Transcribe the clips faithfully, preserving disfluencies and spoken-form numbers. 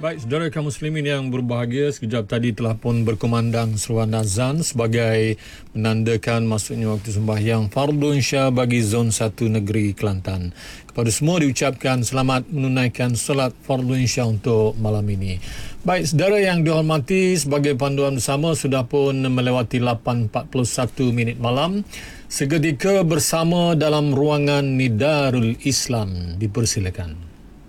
Baik, saudara kaum muslimin yang berbahagia, sekejap tadi telah pun berkumandang seruan azan sebagai menandakan masuknya waktu sembahyang fardu insya bagi zon satu negeri Kelantan. Kepada semua diucapkan selamat menunaikan solat fardu insya untuk malam ini. Baik, saudara yang dihormati, sebagai panduan bersama sudah pun melewati lapan empat puluh satu minit malam. Seketika bersama dalam ruangan Nidarul Islam, dipersilakan.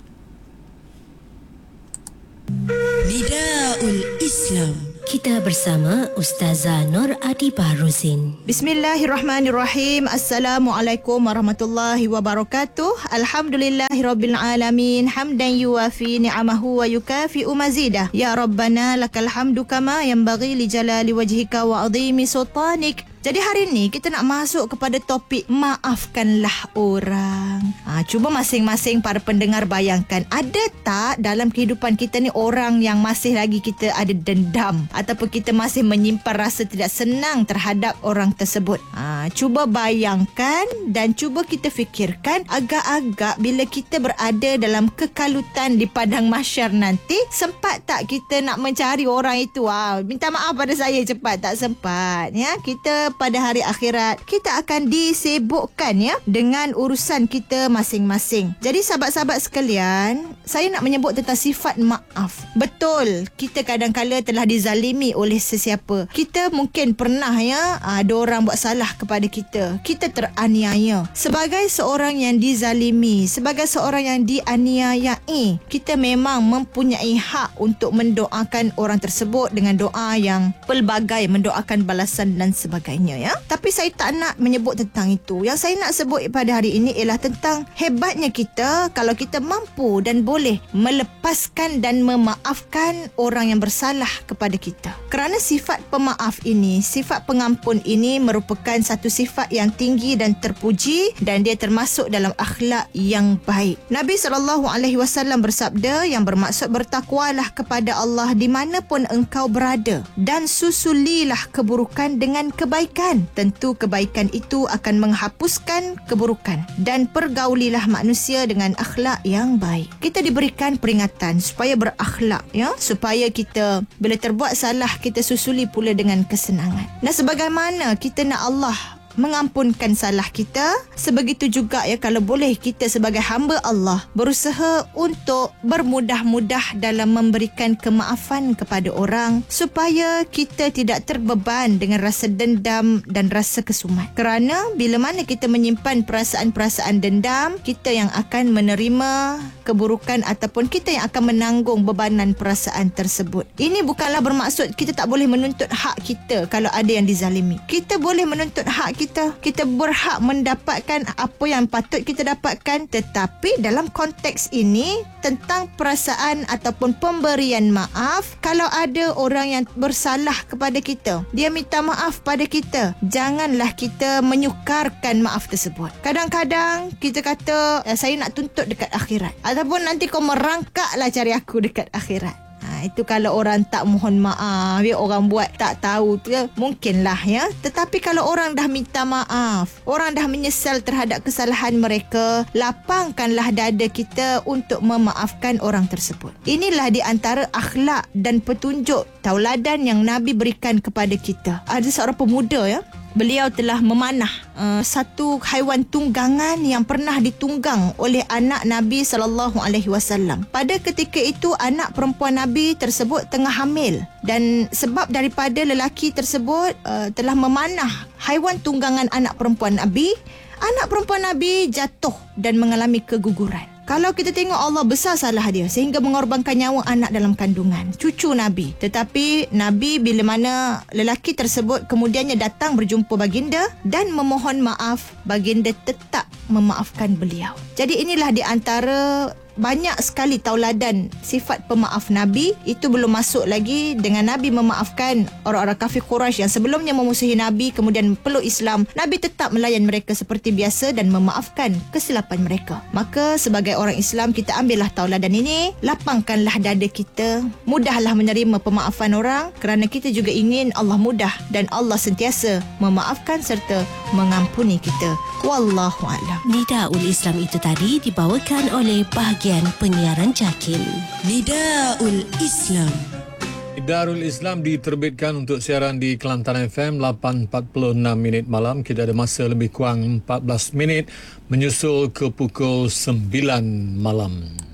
Nidaul Islam. Kita bersama Ustazah Nur Adibah Rozin. Bismillahirrahmanirrahim. Assalamualaikum warahmatullahi wabarakatuh. Alhamdulillahirabbil alamin. Hamdan yuwafi ni'amahu wa yukafi'u mazidah. Ya Rabbana lakal hamdu kama yanbaghi li jalali wajhika wa azimi sultanik. Jadi hari ni kita nak masuk kepada topik maafkanlah orang. Ha, cuba masing-masing para pendengar bayangkan, ada tak dalam kehidupan kita ni orang yang masih lagi kita ada dendam ataupun kita masih menyimpan rasa tidak senang terhadap orang tersebut. Ha, cuba bayangkan dan cuba kita fikirkan, agak-agak bila kita berada dalam kekalutan di padang mahsyar nanti, sempat tak kita nak mencari orang itu? Ha, minta maaf pada saya cepat, tak sempat. Ya, kita pada hari akhirat kita akan disibukkan ya dengan urusan kita masing-masing. Jadi sahabat-sahabat sekalian, saya nak menyebut tentang sifat maaf. Betul, kita kadang-kala telah dizalimi oleh sesiapa. Kita mungkin pernah ya ada orang buat salah kepada kita. Kita teraniaya. Sebagai seorang yang dizalimi, sebagai seorang yang dianiayai, kita memang mempunyai hak untuk mendoakan orang tersebut dengan doa yang pelbagai, mendoakan balasan dan sebagainya. Ya. Tapi saya tak nak menyebut tentang itu. Yang saya nak sebut pada hari ini ialah tentang hebatnya kita kalau kita mampu dan boleh melepaskan dan memaafkan orang yang bersalah kepada kita. Kerana sifat pemaaf ini, sifat pengampun ini merupakan satu sifat yang tinggi dan terpuji dan dia termasuk dalam akhlak yang baik. Nabi sallallahu alaihi wasallam bersabda yang bermaksud bertakwalah kepada Allah di mana pun engkau berada dan susulilah keburukan dengan kebaikan. Tentu kebaikan itu akan menghapuskan keburukan dan pergaulilah manusia dengan akhlak yang baik. Kita diberikan peringatan supaya berakhlak ya, supaya kita bila terbuat salah kita susuli pula dengan kesenangan. Nah, sebagaimana kita nak Allah mengampunkan salah kita, sebegitu juga ya kalau boleh kita sebagai hamba Allah berusaha untuk bermudah-mudah dalam memberikan kemaafan kepada orang supaya kita tidak terbeban dengan rasa dendam dan rasa kesumat. Kerana bila mana kita menyimpan perasaan-perasaan dendam, kita yang akan menerima keburukan ataupun kita yang akan menanggung bebanan perasaan tersebut. Ini bukanlah bermaksud kita tak boleh menuntut hak kita kalau ada yang dizalimi. Kita boleh menuntut hak kita, kita berhak mendapatkan apa yang patut kita dapatkan, tetapi dalam konteks ini tentang perasaan ataupun pemberian maaf. Kalau ada orang yang bersalah kepada kita, dia minta maaf pada kita, janganlah kita menyukarkan maaf tersebut. Kadang-kadang kita kata saya nak tuntut dekat akhirat, ataupun nanti kau merangkaklah cari aku dekat akhirat. Ha, itu kalau orang tak mohon maaf, ya, orang buat tak tahu tu ya, mungkinlah ya. Tetapi kalau orang dah minta maaf, orang dah menyesal terhadap kesalahan mereka, lapangkanlah dada kita untuk memaafkan orang tersebut. Inilah di antara akhlak dan petunjuk tauladan yang Nabi berikan kepada kita. Ada seorang pemuda ya, beliau telah memanah uh, satu haiwan tunggangan yang pernah ditunggang oleh anak Nabi sallallahu alaihi wasallam. Pada ketika itu anak perempuan Nabi tersebut tengah hamil dan sebab daripada lelaki tersebut uh, telah memanah haiwan tunggangan anak perempuan Nabi, anak perempuan Nabi jatuh dan mengalami keguguran. Kalau kita tengok Allah besar salah dia sehingga mengorbankan nyawa anak dalam kandungan, cucu Nabi. Tetapi Nabi bila mana lelaki tersebut kemudiannya datang berjumpa baginda dan memohon maaf, baginda tetap memaafkan beliau. Jadi inilah di antara banyak sekali tauladan sifat pemaaf Nabi. Itu belum masuk lagi dengan Nabi memaafkan orang-orang kafir Quraisy yang sebelumnya memusuhi Nabi kemudian peluk Islam. Nabi tetap melayan mereka seperti biasa dan memaafkan kesilapan mereka. Maka sebagai orang Islam kita ambillah tauladan ini, lapangkanlah dada kita, mudahlah menerima pemaafan orang kerana kita juga ingin Allah mudah dan Allah sentiasa memaafkan serta mengampuni kita. Wallahu a'lam. Nidaul Islam itu tadi dibawakan oleh bahagian penyiaran Jakin. Nidaul Islam. Darul Islam diterbitkan untuk siaran di Kelantan F M lapan empat puluh enam minit malam. Kita ada masa lebih kurang empat belas minit menyusul ke pukul sembilan malam.